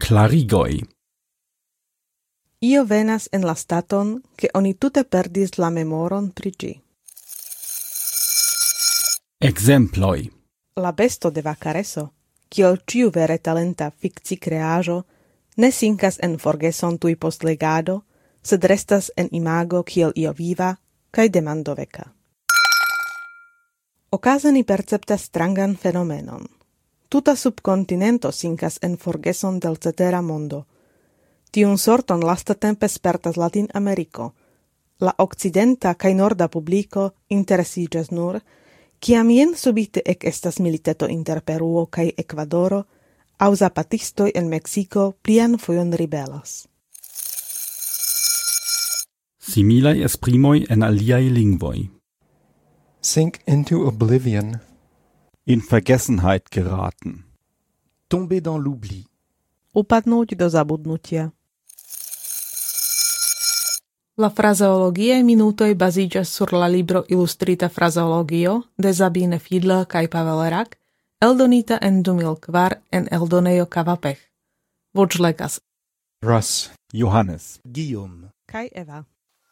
Klarigoj. Io venas en la staton, che oni tute perdis la memoron pri ĝi. Ekzemploj. La besto de Vacareso, kiel ĉiu vere talenta fikci kreaĵo, ne sinkas en forgeson tuj post legado, sed restas en imago kiel io viva kaj demandoveka. Okaze ni perceptas strangan fenomenon. Tuta subkontinento sinkas en forgeson del cetera mondo. Tiun sorton lastatempe spertas Latin Ameriko. La occidenta kaj norda publiko interesiĝas nur, kiam jen subite ekestas militeto inter Peruo kaj Ekvadoro, aŭ zapatistoj en Meksiko plian fojon ribelas. Similaj esprimoj en aliaj lingvoj. Sink into oblivion. In Vergessenheit geraten. Tomber dans l'oubli. Upadnúť do zabudnutia. La frazeologiae minutoj baziĝas sur la libro Ilustrita frazeologio de Sabine Fiedler kaj Pavel Rak, eldonita en 2004 en eldonejo Kavapech. Voĉlegas Russ. Johannes. Guillaume. kaj Eva.